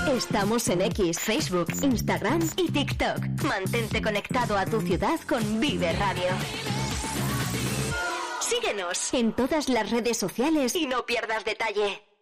Estamos en X, Facebook, Instagram y TikTok. Mantente conectado a tu ciudad con Vive Radio. Síguenos en todas las redes sociales y no pierdas detalle.